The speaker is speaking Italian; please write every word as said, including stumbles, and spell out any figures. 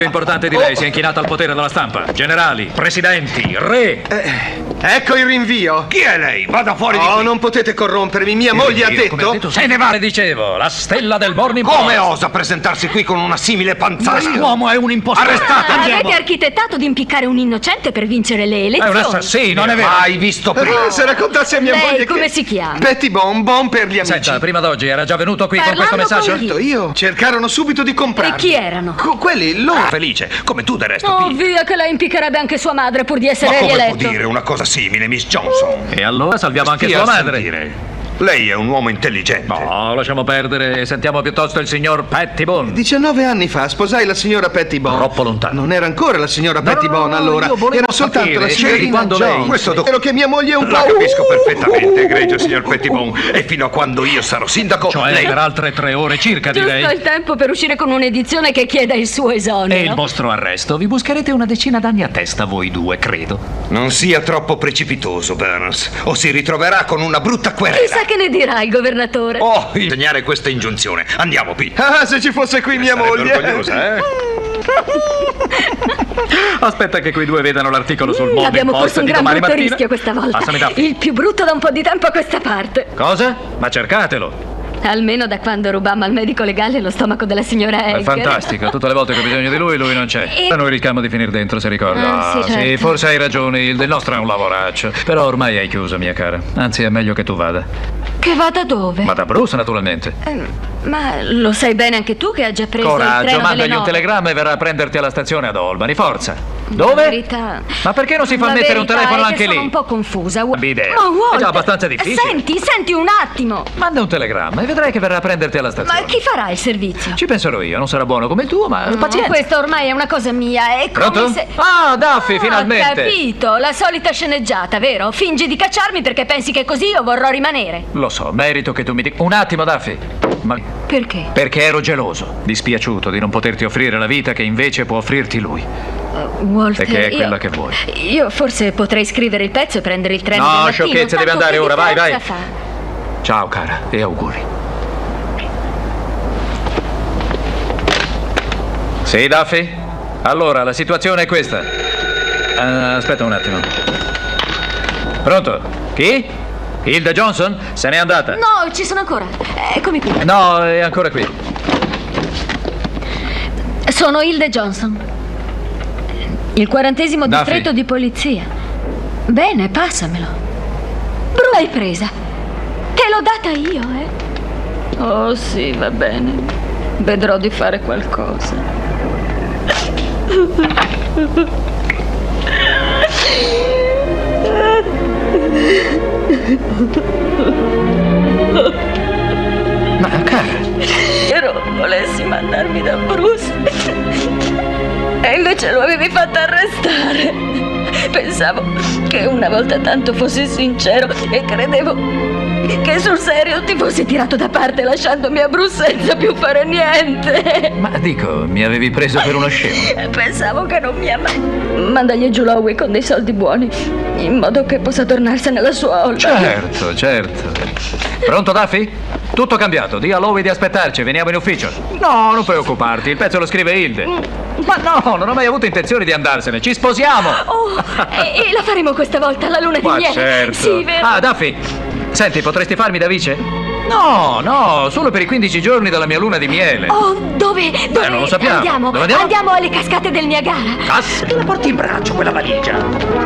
L'importante di lei si è inchinata al potere della stampa. Generali, presidenti, re. Eh, ecco il rinvio. Chi è lei? Vada fuori di Oh, qui. non potete corrompermi. Mia moglie ha Io, come detto... detto, se ne va. Le dicevo, la stella del Morning Post. Come osa presentarsi qui con una simile panzana? L'uomo è un impostore. Arrestate! Ah, avete architettato di impiccare un innocente per vincere le elezioni. È un assassino, non è vero? Mai visto prima. Eh, se raccontassi a mia Lei moglie come che... si chiama? Betty Bon, Bon per gli amici. Senta, prima d'oggi era già venuto qui con questo Parlando messaggio? con chi? Certo, io. Cercarono subito di comprarli. E chi erano? Co- quelli, loro. Felice, come tu del resto Oh, qui. via che lei impiccherebbe anche sua madre pur di Ma essere come può rieletto. dire una cosa simile, Miss Johnson? E allora salviamo anche Stia sua a madre. sentire. Lei è un uomo intelligente. No, lasciamo perdere e sentiamo piuttosto il signor Pettibone. diciannove anni fa sposai la signora Petty Bon. Troppo lontano. Non era ancora la signora No, Petty no, no, Bon no, allora. io volevo Era soltanto sapere, la sì, signorina quando lei- Jones. Questo do- Spero che mia moglie è un La po'... capisco perfettamente, egregio signor Pettibone. E fino a quando io sarò sindaco, Cioè lei... per altre tre ore circa, Giusto direi. il tempo per uscire con un'edizione che chieda il suo esonero. E il vostro arresto. Vi buscherete una decina d'anni a testa voi due, credo. Non sia troppo precipitoso, Burns, o si ritroverà con una brutta querela. Chissà che ne dirà il governatore. Oh, insegnare questa ingiunzione. Andiamo, P. Ah, se ci fosse qui mia Sarebbe moglie. orgogliosa, eh? Aspetta che quei due vedano l'articolo sul Mm, Morning Abbiamo Post corso un di gran domani brutto mattina. rischio questa volta. Passami Daffy. Il più brutto da un po' di tempo a questa parte. Cosa? Ma cercatelo. Almeno da quando rubammo al medico legale lo stomaco della signora È Egger. fantastico. Tutte le volte che ho bisogno di lui, lui non c'è. E- E noi rischiamo di finire dentro, se ricordi. Ah, sì, certo. forse hai ragione. Il del nostro è un lavoraccio. Però ormai hai chiuso, mia cara. Anzi, è meglio che tu vada. Che vada dove? Ma da Bruce, naturalmente. Eh, ma lo sai bene anche tu che ha già preso il Coraggio, treno delle mandagli un nove. telegramma e verrà a prenderti alla stazione ad Albany. Forza. La Dove? verità... Ma perché non si fa La mettere un verità telefono è che anche sono lì? un po' confusa. Wa- Abbi idea. Oh, Walter, È già abbastanza difficile. Senti, senti un attimo. Manda un telegramma e vedrai che verrà a prenderti alla stazione. Ma chi farà il servizio? Ci penserò io, non sarà buono come il tuo, ma No, pazienza. questa ormai è una cosa mia. È come Pronto? se... Ah, Daffy, Ah, finalmente. Ho capito, la solita sceneggiata, vero? Fingi di cacciarmi perché pensi che così io vorrò rimanere. Lo so, merito che tu mi dica. Un attimo, Daffy. Ma Perché? perché ero geloso, dispiaciuto di non poterti offrire la vita che invece può offrirti lui. Uh, Walter, Perché è io- quella che vuoi. Io forse potrei scrivere il pezzo e prendere il treno del No, mattino. sciocchezze, devi tanto andare che ora, vai, vai. differenza fa? Ciao, cara, e auguri. Sì, Daffy? Allora, la situazione è questa. Ah, aspetta un attimo. Pronto? Chi? Hilda Johnson? Se n'è andata? No, ci sono ancora. Eccomi qui. No, è ancora qui. Sono Hilde Johnson. Il quarantesimo Duffy. distretto di polizia. Bene, passamelo. Bru, l'hai presa. Te l'ho data io, eh. Oh, sì, va bene. Vedrò di fare qualcosa. Ma, cara, Spero volessi mandarmi da Bruce. E invece lo avevi fatto arrestare. Pensavo che una volta tanto fossi sincero e credevo che sul serio ti fossi tirato da parte lasciandomi a Bruce senza più fare niente. ma dico, mi avevi preso per uno scemo. Pensavo che non mi amasse. Mandagli giù Lowe con dei soldi buoni, in modo che possa tornarsene alla sua olla. Certo, certo. Pronto, Daffy? Tutto cambiato. Dì a Lowe di aspettarci, veniamo in ufficio. No, non preoccuparti, il pezzo lo scrive Hilde. Ma no, non ho mai avuto intenzione di andarsene. Ci sposiamo. Oh, e, e la faremo questa volta alla luna di Ma miele. certo. Sì, vero? Ah, Daffy, senti, potresti farmi da vice? No, no, solo per i quindici giorni della mia luna di miele. Oh, dove? Dove? Eh, non lo sappiamo. Andiamo. Dove andiamo? Andiamo alle cascate del Niagara. Cass- La porti in braccio quella valigia.